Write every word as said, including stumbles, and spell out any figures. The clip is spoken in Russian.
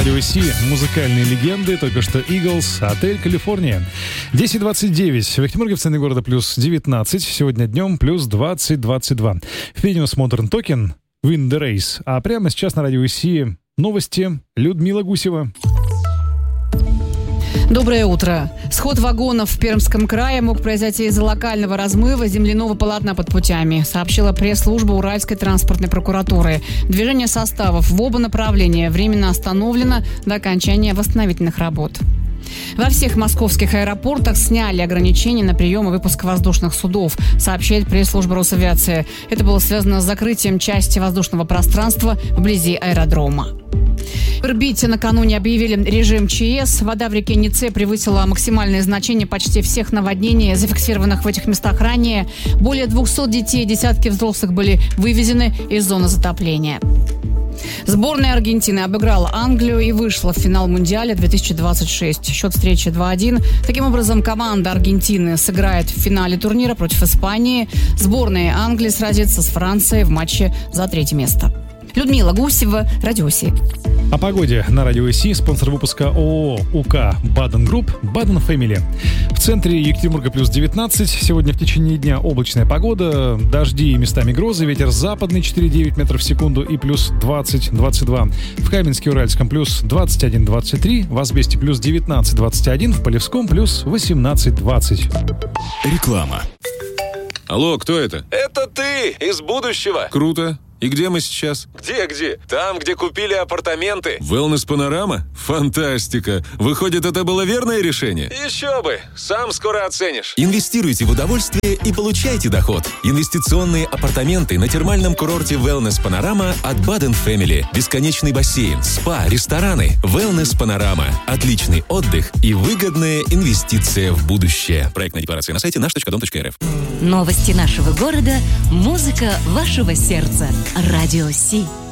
радио Си. Музыкальные легенды. Только что Eagles, отель Калифорния. десять двадцать девять. В Петербурге в центре города плюс девятнадцать. Сегодня днем плюс двадцать двадцать два. Впереди у нас Modern Talking, Win the Race. А прямо сейчас на радио Си новости. Людмила Гусева. Доброе утро. Сход вагонов в Пермском крае мог произойти из-за локального размыва земляного полотна под путями, сообщила пресс-служба Уральской транспортной прокуратуры. Движение составов в оба направления временно остановлено до окончания восстановительных работ. Во всех московских аэропортах сняли ограничения на прием и выпуск воздушных судов, сообщает пресс-служба Росавиации. Это было связано с закрытием части воздушного пространства вблизи аэродрома. В Ирбите накануне объявили режим ЧС. Вода в реке Нице превысила максимальные значения почти всех наводнений, зафиксированных в этих местах ранее. Более двухсот детей и десятки взрослых были вывезены из зоны затопления. Сборная Аргентины обыграла Англию и вышла в финал Мундиаля две тысячи двадцать шесть. Счет встречи два один. Таким образом, команда Аргентины сыграет в финале турнира против Испании. Сборная Англии сразится с Францией в матче за третье место. Людмила Гусева, Радио Си. О погоде на Радио Си. Спонсор выпуска ООО УК Баден Групп, Баден Фэмили. В центре Екатеринбурга плюс девятнадцать. Сегодня в течение дня облачная погода, дожди и местами грозы, ветер западный четыре девять метров в секунду и плюс двадцать двадцать два. В Каменске-Уральском плюс двадцать один двадцать три, в Асбесте плюс девятнадцать двадцать один, в Полевском плюс восемнадцать двадцать. Реклама. Алло, кто это? Это ты из будущего. Круто. И где мы сейчас? Где-где? Там, где купили апартаменты. Wellness Панорама? Фантастика! Выходит, это было верное решение? Еще бы! Сам скоро оценишь. Инвестируйте в удовольствие и получайте доход. Инвестиционные апартаменты на термальном курорте Wellness Панорама от Baden Family. Бесконечный бассейн, спа, рестораны. Wellness Панорама. Отличный отдых и выгодная инвестиция в будущее. Проектная декларация на сайте наш точка дом точка эр эф. Новости нашего города, музыка вашего сердца. Радио Си.